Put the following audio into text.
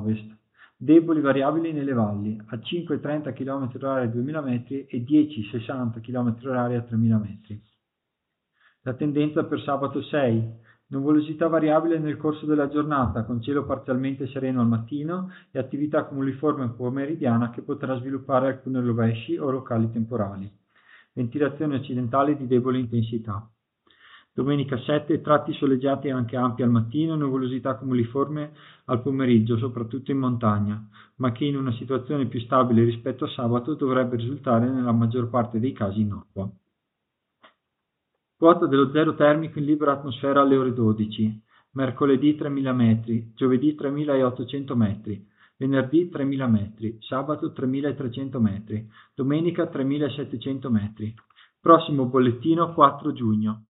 ovest. Deboli variabili nelle valli, a 5,30 km/h a 2000 metri e 10,60 km/h a 3000 metri. La tendenza per sabato 6. Nuvolosità variabile nel corso della giornata, con cielo parzialmente sereno al mattino e attività cumuliforme pomeridiana che potrà sviluppare alcune rovesci o locali temporali. Ventilazione occidentale di debole intensità. Domenica 7, tratti soleggiati e anche ampi al mattino, nuvolosità cumuliforme al pomeriggio, soprattutto in montagna, ma che in una situazione più stabile rispetto a sabato dovrebbe risultare nella maggior parte dei casi innocua. Quota dello zero termico in libera atmosfera alle ore 12, mercoledì 3000 metri, giovedì 3800 metri, venerdì 3000 metri, sabato 3300 metri, domenica 3700 metri. Prossimo bollettino 4 giugno.